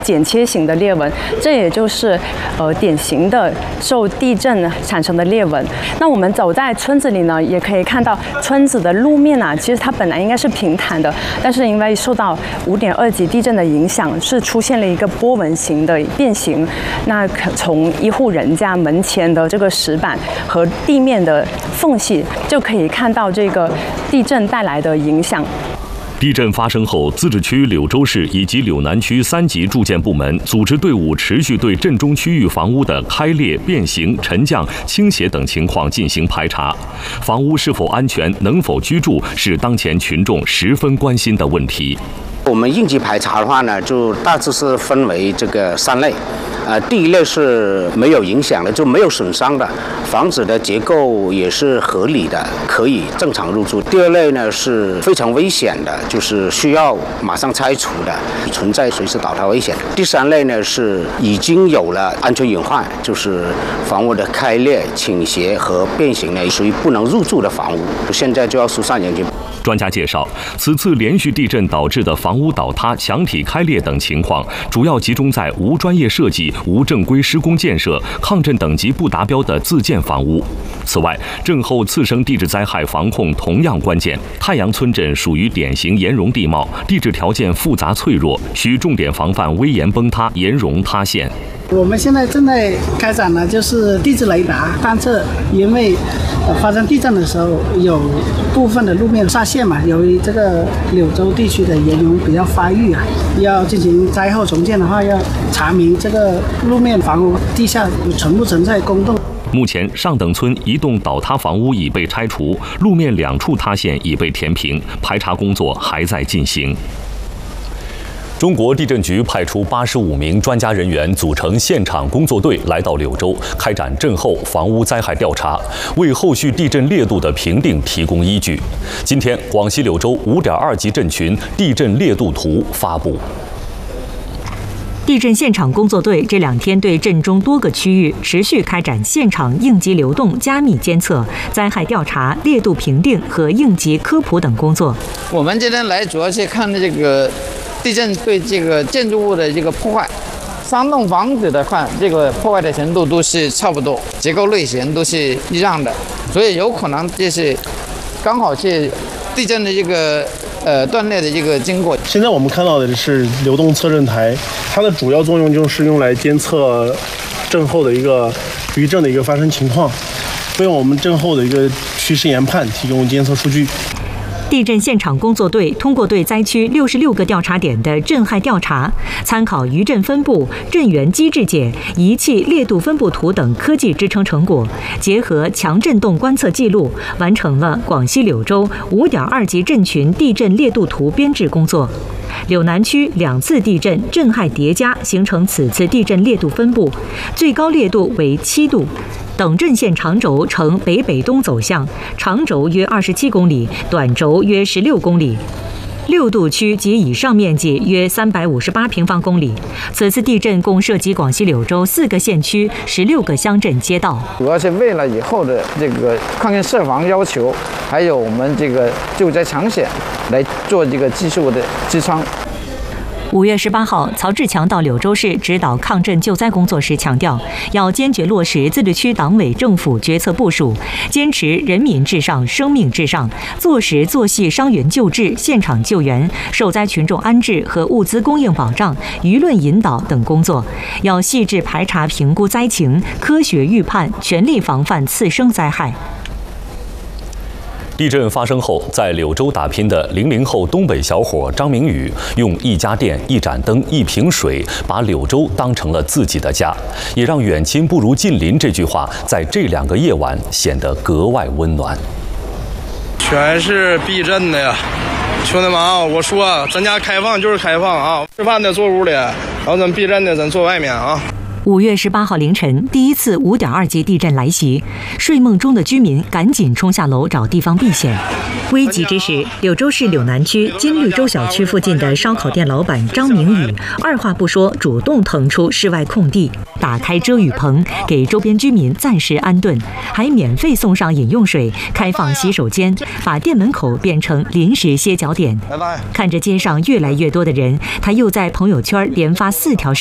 剪切型的裂纹，这也就是典型的受地震产生的裂纹。那我们走在村子里呢，也可以看到村子的路面啊，其实它本来应该是平坦的，但是因为受到5.2级地震的影响，是出现了一个波纹型的变形。那从一户人家门前的这个石板和地面的缝隙，就可以看到这个地震带来的影响。 地震发生后，自治区柳州市以及柳南区3级住建部门组织队伍，持续对震中区域房屋的开裂、变形、沉降、倾斜等情况进行排查。房屋是否安全、能否居住，是当前群众十分关心的问题。 我们应急排查的话呢，就大致是分为这个3类。第一类是没有影响的，就没有损伤的，房子的结构也是合理的，可以正常入住。第二类呢是非常危险的，就是需要马上拆除的，存在随时倒塌危险。第3类呢是已经有了安全隐患，就是房屋的开裂、倾斜和变形呢，属于不能入住的房屋，现在就要疏散人群。 专家介绍，此次连续地震导致的房屋倒塌、墙体开裂等情况，主要集中在无专业设计、无正规施工建设、抗震等级不达标的自建房屋。此外，震后次生地质灾害防控同样关键。太阳村镇属于典型岩溶地貌，地质条件复杂脆弱，需重点防范危岩崩塌、岩溶塌陷。 我们现在正在开展的就是地质雷达探测，因为发生地震的时候有部分的路面下陷嘛，由于这个柳州地区的岩溶比较发育啊，要进行灾后重建的话，要查明这个路面房屋地下存不存在公洞。 目前，上等村一栋倒塌房屋已被拆除，路面2处塌陷已被填平，排查工作还在进行。中国地震局派出85名专家人员组成现场工作队来到柳州，开展震后房屋灾害调查，为后续地震烈度的评定提供依据。今天，广西柳州5.2级震群地震烈度图发布。 地震现场工作队这2天对震中多个区域持续开展现场应急流动加密监测、灾害调查、烈度评定和应急科普等工作。 我们今天来主要是看这个地震对这个建筑物的这个破坏。3栋房子的话，这个破坏的程度都是差不多，结构类型都是一样的，所以有可能就是刚好是地震的这个断裂的这个经过。 现在我们看到的是流动测震台，它的主要作用就是用来监测震后的一个余震的一个发生情况，为我们震后的一个趋势研判提供监测数据。 地震现场工作队通过对灾区66个调查点的震害调查，参考余震分布、震源机制解、仪器烈度分布图等科技支撑成果，结合强震动观测记录，完成了广西柳州5.2级震群地震烈度图编制工作。柳南区2次地震震害叠加，形成此次地震烈度分布，最高烈度为7度。等震线长轴呈北东走向，长轴约27公里，短轴约16公里。6度区及以上面积约358平方公里。此次地震共涉及广西柳州4个县区、16个乡镇街道， 主要是为了以后的这个抗震设防要求，还有我们这个救灾抢险来做这个技术的支撑。 5月18号，曹志强到柳州市指导抗震救灾工作时强调，要坚决落实自治区党委政府决策部署，坚持人民至上、生命至上，做实做细伤员救治、现场救援、受灾群众安置和物资供应保障、舆论引导等工作，要细致排查评估灾情，科学预判，全力防范次生灾害。 地震发生后，在柳州打拼的00后东北小伙张明宇，用1家电、1盏灯、1瓶水，把柳州当成了自己的家，也让远亲不如近邻这句话在这2个夜晚显得格外温暖。 全是避震的呀，兄弟们啊，我说咱家开放就是开放啊，吃饭的坐屋里，然后咱避震的咱坐外面啊。 5月18号凌晨，第一次5.2级地震来袭，睡梦中的居民赶紧冲下楼找地方避险。危急之时，柳州市柳南区金绿洲小区附近的烧烤店老板张明宇二话不说，主动腾出室外空地，打开遮雨棚，给周边居民暂时安顿，还免费送上饮用水，开放洗手间，把店门口变成临时歇脚点。看着街上越来越多的人，他又在朋友圈连发4条